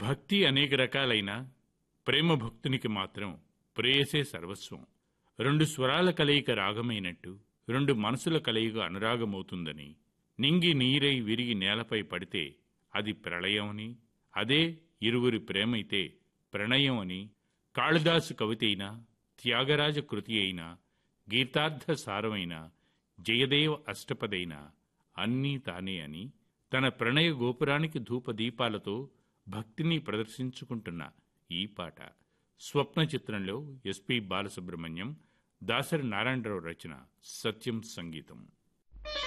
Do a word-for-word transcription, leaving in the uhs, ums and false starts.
భక్తి అనేక రకాలైన ప్రేమ భక్తునికి మాత్రం ప్రేయసే సర్వస్వం. రెండు స్వరాల కలయిక రాగమైనట్టు రెండు మనసుల కలయిక అనురాగమవుతుందని, నింగి నీరై విరిగి నేలపై పడితే అది ప్రళయమని, అదే ఇరువురి ప్రేమైతే ప్రణయం అని కాళిదాసు కవిత అయినా, త్యాగరాజ కృతి అయినా, గీతార్థ సారమైన జయదేవ అష్టపదైన అన్నీ తానే అని తన ప్రణయ గోపురానికి ధూపదీపాలతో భక్తిని ప్రదర్శించుకుంటున్న ఈ పాట స్వప్న చిత్రంలో ఎస్పి బాలసుబ్రహ్మణ్యం, దాసరి నారాయణరావు రచన, సత్యం సంగీతం.